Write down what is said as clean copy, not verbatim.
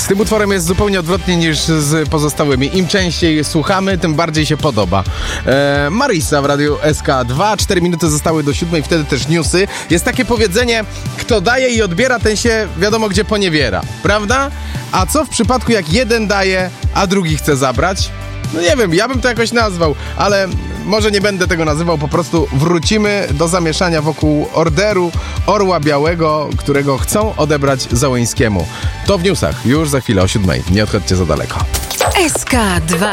Z tym utworem jest zupełnie odwrotnie niż z pozostałymi. Im częściej słuchamy, tym bardziej się podoba. Marisa w Radiu SK2. 4 minuty zostały do 7, wtedy też newsy. Jest takie powiedzenie, kto daje i odbiera, ten się wiadomo gdzie poniewiera. Prawda? A co w przypadku, jak jeden daje, a drugi chce zabrać? No nie wiem, ja bym to jakoś nazwał, ale może nie będę tego nazywał, po prostu wrócimy do zamieszania wokół orderu Orła Białego, którego chcą odebrać Załońskiemu. To w newsach, już za chwilę o 7. Nie odchodźcie za daleko. SK2